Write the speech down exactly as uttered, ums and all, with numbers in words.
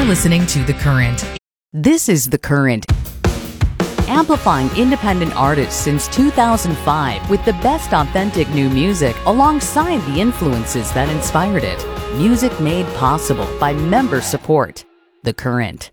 You're listening to The Current. This is The Current, amplifying independent artists since two thousand five with the best authentic new music alongside the influences that inspired it. Music made possible by member support. The Current.